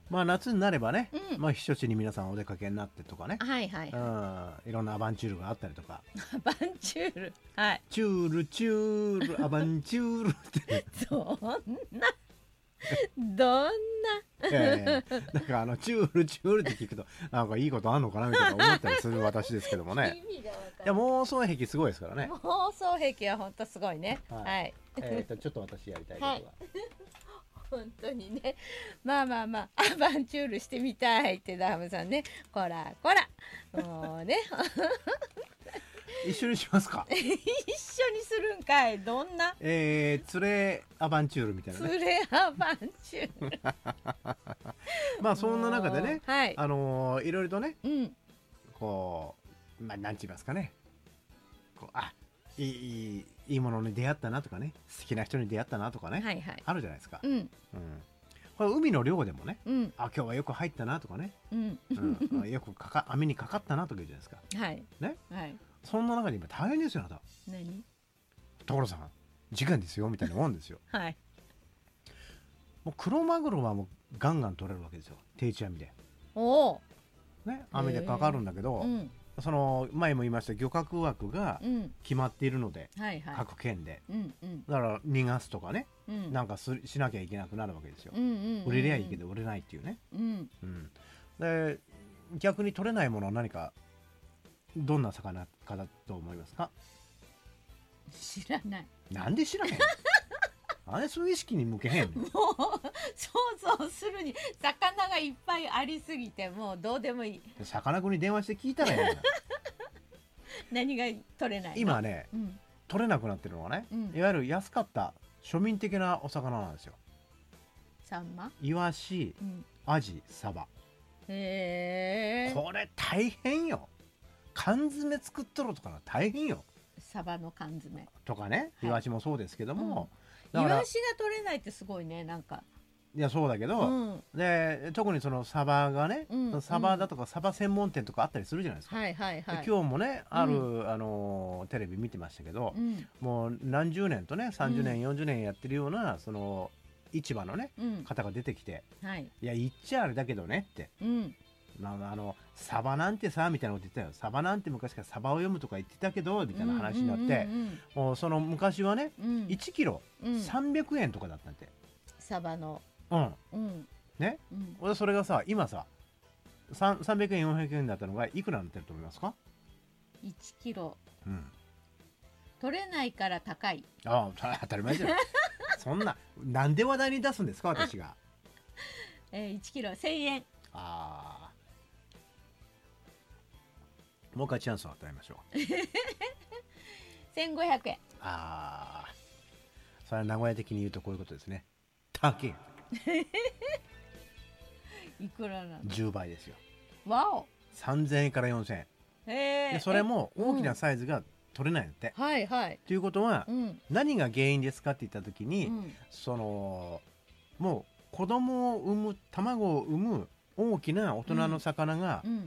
まあ夏になればね、 うん、 まあ避暑地に皆さんお出かけになってとかね、 はいはい。 いろんなアバンチュールがあったりとか、 バンチュール。はい。 チュールチュールアバンチュールってそんな、どんな。 なんかチュールチュールって聞くとなんかいいことあんのかなみたいな思ったりする私ですけどもね。 意味がわかいやんない。 妄想癖すごいですからね。 妄想癖は本当すごいね。 はいはい。 ちょっと私やりたいことが、 はい本当にね。まあまあまあ、アバンチュールしてみたいってダームさんね。こらこら。もうね。 一緒にしますか。 一緒にするんかい。どんな連れアバンチュールみたいなね。 ツレアバンチュール。 まあそんな中でね、 はい。 いろいろとね、 うん。 こうまあなんて言いますかね、こういいものに出会ったなとかね、好きな人に出会ったなとかね、 はいはい。 あるじゃないですか。 うん。 うん、これ海の漁でもね、 うん。 今日はよく入ったなとかね、 うん。 よく網にかかったなとか言うじゃないですか。 はい。 ね、 はい。 そんな中で今大変ですよあなた。 何所さん時間ですよみたいなもんですよ。 はい。 もうクロマグロはもうガンガン取れるわけですよ、定置網でおお。 ね、網でかかるんだけど、 うん。 その前も言いました漁獲枠がうん。 決まっているので、 はいはい。 各県でうんうん。 だから逃がすとかね、 うん。 なんかしなきゃいけなくなるわけですよ。 うんうん。 売れりゃいいけど売れないっていうね、 うん。 で逆に取れないものは何かどんな魚かだと思いますか？ 知らない。 なんで知らへんあれそういう意識に向けへんねん。 もう想像するに魚がいっぱいありすぎてもうどうでもいい。 さかなクンに電話して聞いたらええやん何が取れないの？ 今ねうん取れなくなってるのはね、 うんいわゆる安かった庶民的なお魚なんですよ。 サンマ。 イワシ、 うん。 アジ、サバ、 へえ。 これ大変よ。缶詰作っとるとか大変よ。 サバの缶詰。 とかね、 はいイワシもそうですけども、 イだからワシが取れないってすごいねなんか。 いやそうだけど、 うん。 で特にそのサバがね、 うんサバだとかサバ専門店とかあったりするじゃないですか。 はいはいはい。 で今日もねある、テレビ見てましたけど、 うんもう何十年とね30年、40年やってるようなその市場のねうん方が出てきて、 はいいや言っちゃあれだけどねって、 うんサバなんてさみたいなこと言ってたよ。サバなんて昔からサバを読むとか言ってたけどみたいな話になって、もうその昔はね、 うん 1キロうん 300円とかだったんで、 サバのうんうんね、 うん俺それがさ今さ300円400円だったのがいくらになってると思いますか？ 1キロうん取れないから高い。 当たり前じゃんそんななんで話題に出すんですか私が 1キロ1000円。 もう一回チャンスを与えましょう 1500円。 それは名古屋的に言うとこういうことですね。高いいくらなの？ 10倍ですよ。 わお。 3000円から4000円へえ。 でそれも大きなサイズが取れないんだって、 はいはい。 ということは、 うん何が原因ですかって言った時に、 うんそのもう子供を産む卵を産む大きな大人の魚がうん